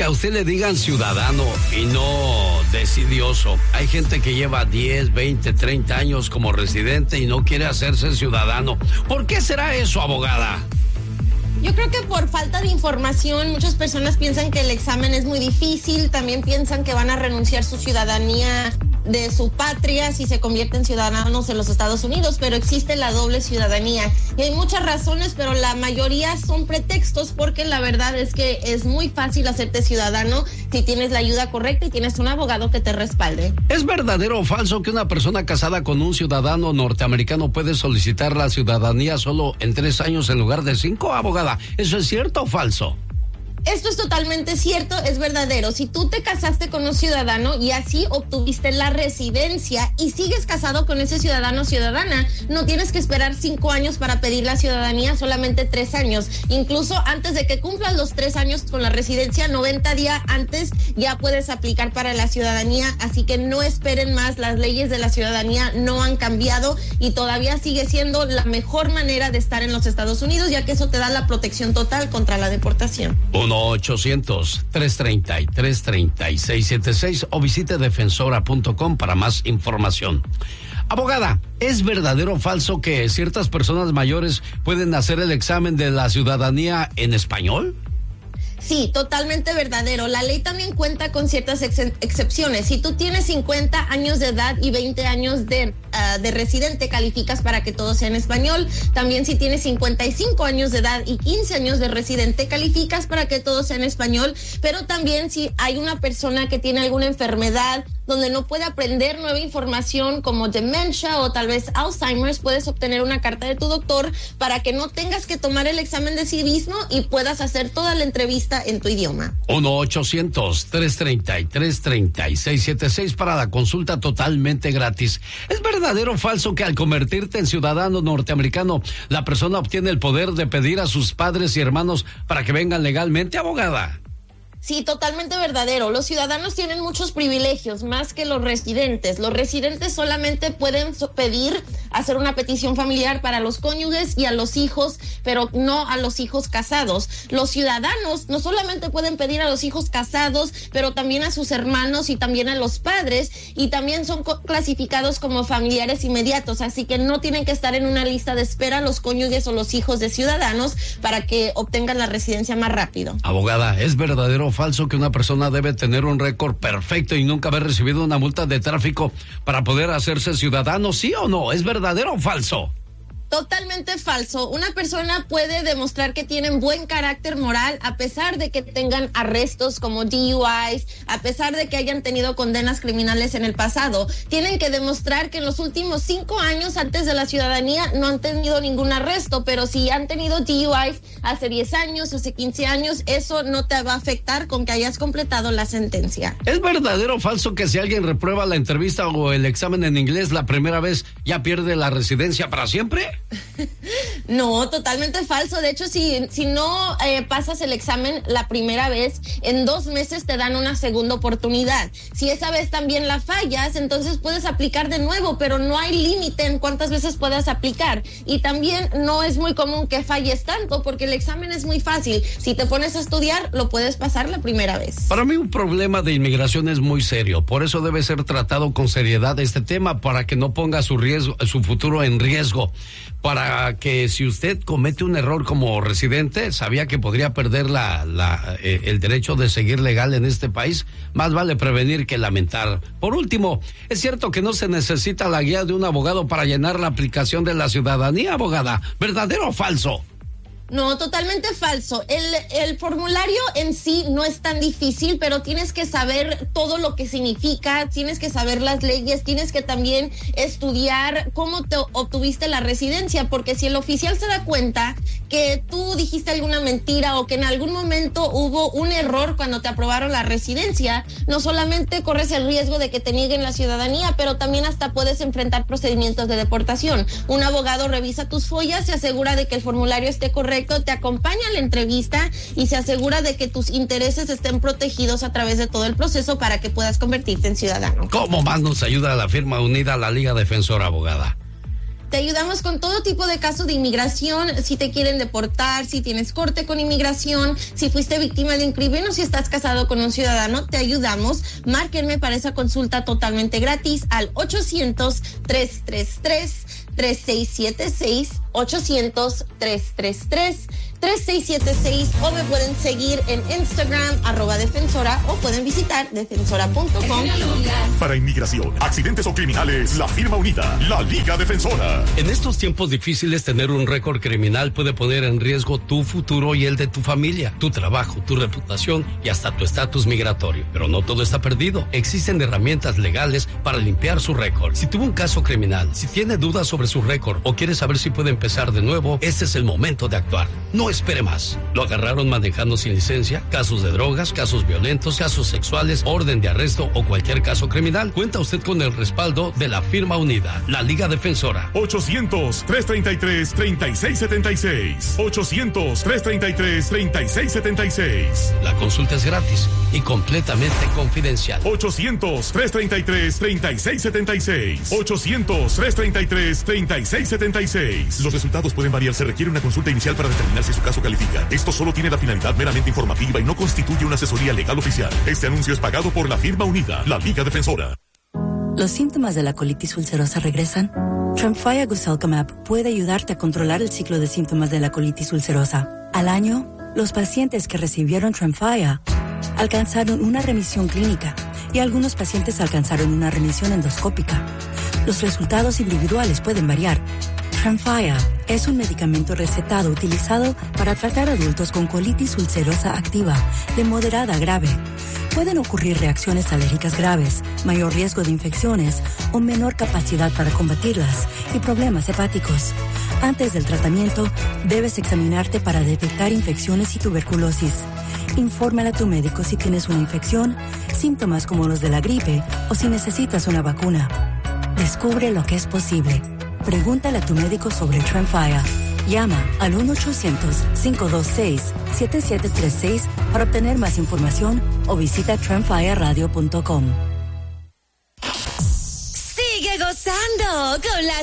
a usted le digan ciudadano y no decidioso. Hay gente que lleva 10, 20, 30 años como residente y no quiere hacerse ciudadano. ¿Por qué será eso, abogada? Yo creo que por falta de información, muchas personas piensan que el examen es muy difícil, también piensan que van a renunciar su ciudadanía de su patria si se convierten ciudadanos en los Estados Unidos, pero existe la doble ciudadanía. Y hay muchas razones, pero la mayoría son pretextos, porque la verdad es que es muy fácil hacerte ciudadano si tienes la ayuda correcta y tienes un abogado que te respalde. ¿Es verdadero o falso que una persona casada con un ciudadano norteamericano puede solicitar la ciudadanía solo en 3 años en lugar de 5, abogada? ¿Eso es cierto o falso? Esto es totalmente cierto, es verdadero. Si tú te casaste con un ciudadano y así obtuviste la residencia y sigues casado con ese ciudadano o ciudadana, no tienes que esperar 5 años para pedir la ciudadanía, solamente 3 años. Incluso antes de que cumplas los 3 años con la residencia, 90 días antes ya puedes aplicar para la ciudadanía. Así que no esperen más, las leyes de la ciudadanía no han cambiado y todavía sigue siendo la mejor manera de estar en los Estados Unidos, ya que eso te da la protección total contra la deportación. 1-800-330-3676 o visite defensora.com para más información. Abogada, ¿es verdadero o falso que ciertas personas mayores pueden hacer el examen de la ciudadanía en español? Sí, totalmente verdadero. La ley también cuenta con ciertas excepciones. Si tú tienes 50 años de edad y 20 años de residente, calificas para que todo sea en español. También si tienes 55 años de edad y 15 años de residente, calificas para que todo sea en español. Pero también si hay una persona que tiene alguna enfermedad donde no puede aprender nueva información como demencia o tal vez Alzheimer's, puedes obtener una carta de tu doctor para que no tengas que tomar el examen de civismo y puedas hacer toda la entrevista en tu idioma. 1-800-333-3676 para la consulta totalmente gratis. ¿Es verdadero o falso que al convertirte en ciudadano norteamericano, la persona obtiene el poder de pedir a sus padres y hermanos para que vengan legalmente, abogada? Sí, totalmente verdadero. Los ciudadanos tienen muchos privilegios, más que los residentes. Los residentes solamente pueden pedir hacer una petición familiar para los cónyuges y a los hijos, pero no a los hijos casados. Los ciudadanos no solamente pueden pedir a los hijos casados, pero también a sus hermanos y también a los padres, y también son clasificados como familiares inmediatos, así que no tienen que estar en una lista de espera los cónyuges o los hijos de ciudadanos para que obtengan la residencia más rápido. Abogada, ¿es verdadero o falso que una persona debe tener un récord perfecto y nunca haber recibido una multa de tráfico para poder hacerse ciudadano? ¿Sí o no? ¿Es verdadero o falso? Totalmente falso. Una persona puede demostrar que tienen buen carácter moral a pesar de que tengan arrestos como DUIs, a pesar de que hayan tenido condenas criminales en el pasado. Tienen que demostrar que en los últimos 5 años antes de la ciudadanía no han tenido ningún arresto, pero si han tenido DUIs hace 10 años, hace 15 años, eso no te va a afectar con que hayas completado la sentencia. ¿Es verdadero o falso que si alguien reprueba la entrevista o el examen en inglés la primera vez, ya pierde la residencia para siempre? No, totalmente falso. De hecho, si no pasas el examen la primera vez, en 2 meses te dan una segunda oportunidad. Si esa vez también la fallas, entonces puedes aplicar de nuevo, pero no hay límite en cuántas veces puedas aplicar. Y también no es muy común que falles tanto, porque el examen es muy fácil. Si te pones a estudiar, lo puedes pasar la primera vez. Para mí un problema de inmigración es muy serio, por eso debe ser tratado con seriedad este tema, para que no ponga su futuro en riesgo. Para que si usted comete un error como residente, sabía que podría perder el derecho de seguir legal en este país, más vale prevenir que lamentar. Por último, ¿es cierto que no se necesita la guía de un abogado para llenar la aplicación de la ciudadanía, abogada? ¿Verdadero o falso? No, totalmente falso. El formulario en sí no es tan difícil, pero tienes que saber todo lo que significa, tienes que saber las leyes, tienes que también estudiar cómo te obtuviste la residencia, porque si el oficial se da cuenta que tú dijiste alguna mentira o que en algún momento hubo un error cuando te aprobaron la residencia, no solamente corres el riesgo de que te nieguen la ciudadanía, pero también hasta puedes enfrentar procedimientos de deportación. Un abogado revisa tus follas, se asegura de que el formulario esté correcto, te acompaña a la entrevista y se asegura de que tus intereses estén protegidos a través de todo el proceso para que puedas convertirte en ciudadano. ¿Cómo más nos ayuda la firma unida a la Liga Defensora, abogada? Te ayudamos con todo tipo de casos de inmigración, si te quieren deportar, si tienes corte con inmigración, si fuiste víctima de un crimen o si estás casado con un ciudadano, te ayudamos. Márquenme para esa consulta totalmente gratis al 800-333-3676, 800-333-3676, o me pueden seguir en Instagram, @defensora, o pueden visitar defensora.com. Para inmigración, accidentes o criminales, la firma unida, la Liga Defensora. En estos tiempos difíciles, tener un récord criminal puede poner en riesgo tu futuro y el de tu familia, tu trabajo, tu reputación y hasta tu estatus migratorio. Pero no todo está perdido. Existen herramientas legales para limpiar su récord. Si tuvo un caso criminal, si tiene dudas sobre su récord o quiere saber si puede empezar de nuevo, este es el momento de actuar. No espere más. ¿Lo agarraron manejando sin licencia? ¿Casos de drogas, casos violentos, casos sexuales, orden de arresto o cualquier caso criminal? Cuenta usted con el respaldo de la firma unida, la Liga Defensora. 800-333-3676. 800-333-3676. La consulta es gratis y completamente confidencial. 800-333-3676. 800-333-3676. Los resultados pueden variar. Se requiere una consulta inicial para determinar si su caso califica. Esto solo tiene la finalidad meramente informativa y no constituye una asesoría legal oficial. Este anuncio es pagado por la firma unida, la Liga Defensora. ¿Los síntomas de la colitis ulcerosa regresan? Tremfya Guselkumab puede ayudarte a controlar el ciclo de síntomas de la colitis ulcerosa. Al año, los pacientes que recibieron Tremfya alcanzaron una remisión clínica y algunos pacientes alcanzaron una remisión endoscópica. Los resultados individuales pueden variar. Tremfya es un medicamento recetado utilizado para tratar adultos con colitis ulcerosa activa de moderada a grave. Pueden ocurrir reacciones alérgicas graves, mayor riesgo de infecciones o menor capacidad para combatirlas y problemas hepáticos. Antes del tratamiento, debes examinarte para detectar infecciones y tuberculosis. Infórmale a tu médico si tienes una infección, síntomas como los de la gripe o si necesitas una vacuna. Descubre lo que es posible. Pregúntale a tu médico sobre Tremfya. Llama al 1-800-526-7736 para obtener más información o visita tremfyaradio.com. Sigue gozando con la